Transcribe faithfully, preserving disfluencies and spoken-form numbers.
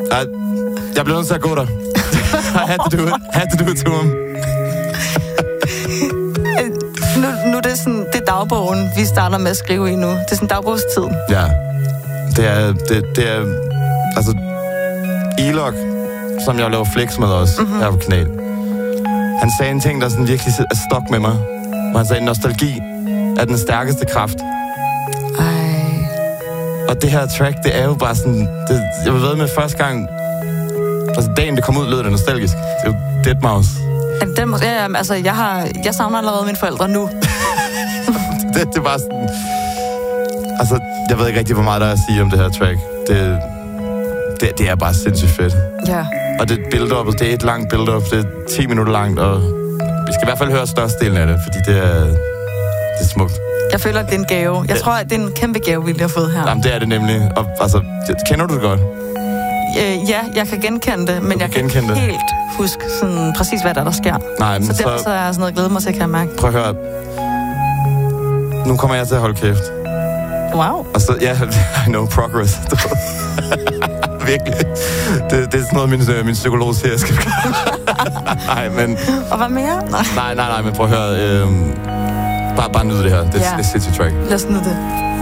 Ej, jeg bliver nødt til at gå der. I had to do it. Had to do it to him. nu, nu er det sådan, det er dagbogen, vi starter med at skrive i nu. Det er sådan dagbogstid. Ja. Det er, det, det er, altså, Elok, som jeg laver flex med også, mm-hmm. her på kanal. Han sagde en ting, der sådan virkelig er stok med mig. Hvor han sagde, nostalgi er den stærkeste kraft. Ej. Og det her track, det er jo bare sådan, det, jeg var ved med første gang, altså dagen det kom ud, lød det nostalgisk. Det er jo deadmau five. Den, ja, altså, jeg, har, jeg savner allerede mine forældre nu. det, det var sådan... Altså, jeg ved ikke rigtig, hvor meget der er at sige om det her track. Det, det, det er bare sindssygt fedt. Ja. Og det build-up, det er et langt build-up, det er ti minutter langt, og vi skal i hvert fald høre størstedelen af det, fordi det er, det er smukt. Jeg føler, at det er en gave. Jeg tror, at det er en kæmpe gave, vi lige har fået her. Jamen, det er det nemlig. Og, altså, kender du det godt? Øh, ja, jeg kan genkende det, men jeg kan ikke helt huske sådan, præcis, hvad der, der sker. Nej, men så derfor så, så er jeg sådan noget glæde mig til, kan jeg mærke. Prøv at høre. Nu kommer jeg til at holde kæft. Wow. Og så, ja, I know, progress. Virkelig. Det, det er sådan noget, min, min psykolog siger, jeg skal Nej, men... Og hvad mere? Nej, nej, nej, nej men prøv at høre. Øhm, bare, bare nyde det her. Det, ja. det er sindssygt track. Lad os nyde det.